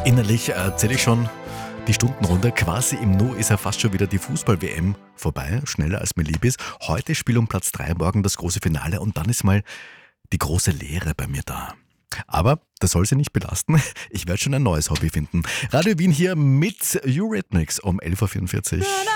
Innerlich zähle ich schon die Stunden runter. Quasi im Nu ist ja fast schon wieder die Fußball-WM vorbei. Schneller als mir lieb ist. Heute Spiel um Platz 3, morgen das große Finale und dann ist mal die große Leere bei mir da. Aber das soll sie nicht belasten. Ich werde schon ein neues Hobby finden. Radio Wien hier mit Eurythmics um 11.44 Uhr.